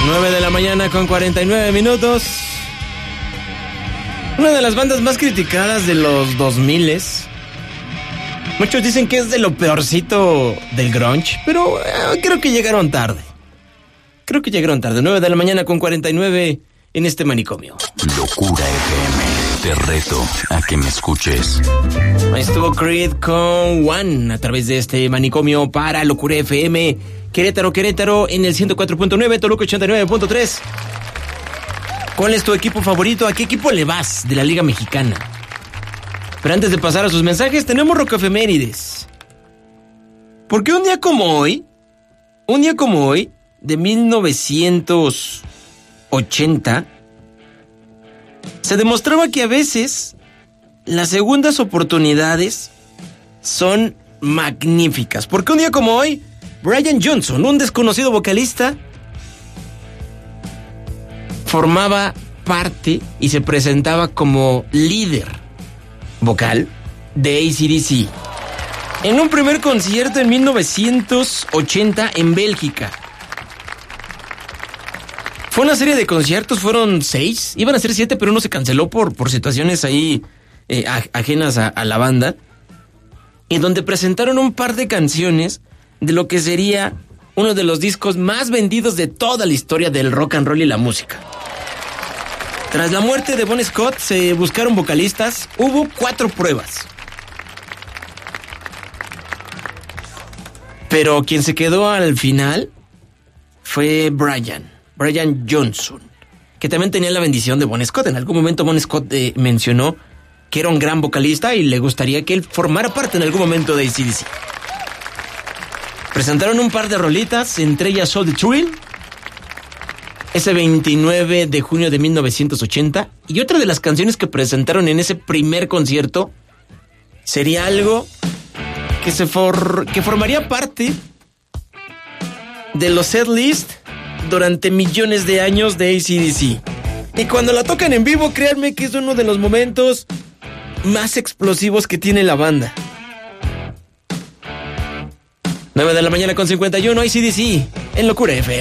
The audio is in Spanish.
9 de la mañana con 49 minutos. Una de las bandas más criticadas de los 2000. Muchos dicen que es de lo peorcito del grunge, pero creo que llegaron tarde. 9 de la mañana con 49 en este manicomio. Locura FM, te reto a que me escuches. Ahí estuvo Creed con One a través de este manicomio para Locura FM. Querétaro en el 104.9, Toluca 89.3. ¿Cuál es tu equipo favorito? ¿A qué equipo le vas de la Liga Mexicana? Pero antes de pasar a sus mensajes, tenemos Rocafemérides. Porque un día como hoy, de 1980, se demostraba que a veces las segundas oportunidades son magníficas. Porque un día como hoy, Brian Johnson, un desconocido vocalista, formaba parte y se presentaba como líder vocal de AC/DC en un primer concierto en 1980 en Bélgica. Fue una serie de conciertos, fueron 6, iban a ser 7, pero uno se canceló por situaciones ahí ajenas a la banda, en donde presentaron un par de canciones de lo que sería uno de los discos más vendidos de toda la historia del rock and roll y la música. Tras la muerte de Bon Scott se buscaron vocalistas, hubo 4 pruebas. Pero quien se quedó al final fue Brian Johnson, que también tenía la bendición de Bon Scott. En algún momento Bon Scott mencionó que era un gran vocalista y le gustaría que él formara parte en algún momento de AC/DC. Presentaron un par de rolitas, entre ellas Soul the Thrill, ese 29 de junio de 1980, y otra de las canciones que presentaron en ese primer concierto sería algo que formaría parte de los setlist durante millones de años de AC/DC. Y cuando la tocan en vivo, créanme que es uno de los momentos más explosivos que tiene la banda. 9 de la mañana con 51, AC/DC en Locura FM.